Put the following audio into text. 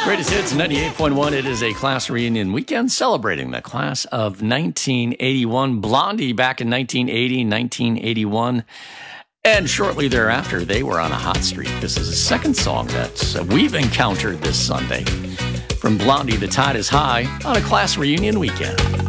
Greatest Hits 98.1. It is a class reunion weekend celebrating the class of 1981. Blondie back in 1980, 1981. And shortly thereafter, they were on a hot streak. This is the second song that we've encountered this Sunday. From Blondie, The Tide is High on a class reunion weekend.